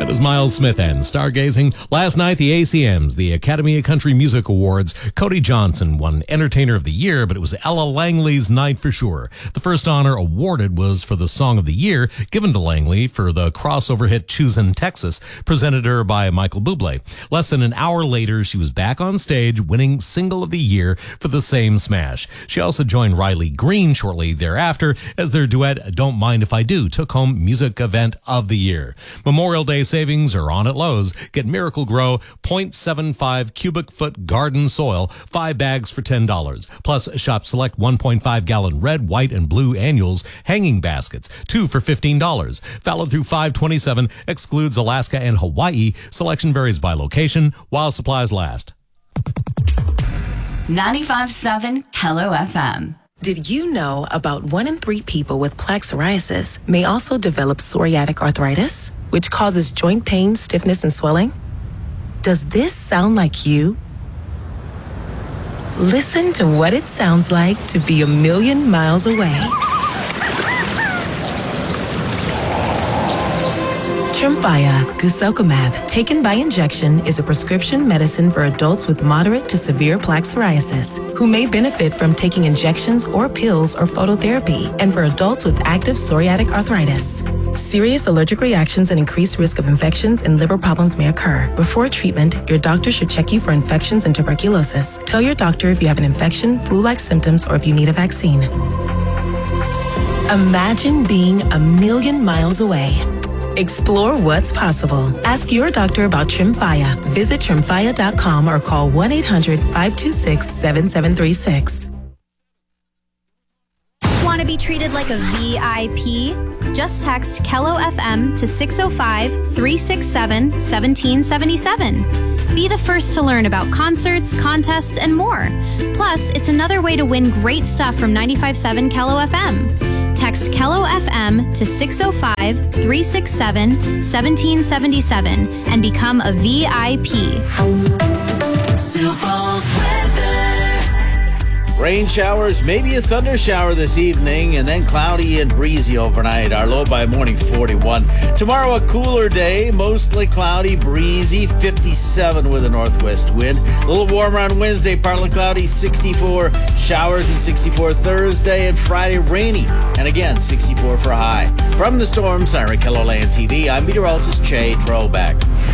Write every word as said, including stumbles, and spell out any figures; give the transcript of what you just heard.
was Miles Smith and Stargazing. Last night, the A C Ms, the Academy of Country Music Awards, Cody Johnson won Entertainer of the Year, but it was Ella Langley's night for sure. The first honor awarded was for the Song of the Year, given to Langley for the crossover hit Choosin' Texas, presented her by Michael Bublé. Less than an hour later, she was back on stage, winning Single of the Year for the same smash. She also joined Riley Green shortly thereafter, as their duet Don't Mind If I Do took home Music Event of the Year. Memorial Day savings are on at Lowe's. Get Miracle Grow zero point seven five cubic foot garden soil, five bags for ten dollars. Plus, shop select one point five gallon red, white, and blue annuals hanging baskets, two for fifteen dollars. Valid through five twenty-seven, excludes Alaska and Hawaii. Selection varies by location while supplies last. ninety-five point seven Hello F M. Did you know about one in three people with plaque psoriasis may also develop psoriatic arthritis, which causes joint pain, stiffness, and swelling? Does this sound like you? Listen to what it sounds like to be a million miles away. Tremfya guselkumab, taken by injection, is a prescription medicine for adults with moderate to severe plaque psoriasis who may benefit from taking injections or pills or phototherapy, and for adults with active psoriatic arthritis. Serious allergic reactions and increased risk of infections and liver problems may occur. Before treatment, your doctor should check you for infections and tuberculosis. Tell your doctor if you have an infection, flu-like symptoms, or if you need a vaccine. Imagine being a million miles away. Explore what's possible. Ask your doctor about Tremfya. Visit tremfya dot com or call one eight hundred five two six seven seven three six. Want to be treated like a V I P? Just text Kello F M to six oh five, three six seven, one seven seven seven. Be the first to learn about concerts, contests, and more. Plus, it's another way to win great stuff from ninety-five point seven Kello F M. Text Kello F M to six oh five, three six seven, one seven seven seven and become a V I P. Sioux Falls weather. Rain showers, maybe a thunder shower this evening, and then cloudy and breezy overnight. Our low by morning forty-one. Tomorrow a cooler day, mostly cloudy, breezy, fifty-seven with a northwest wind. A little warmer on Wednesday, partly cloudy, sixty-four. Showers and sixty-four Thursday, and Friday rainy, and again sixty-four for a high. From the Storm Siren, KELOLAND T V, I'm meteorologist Che Trollback.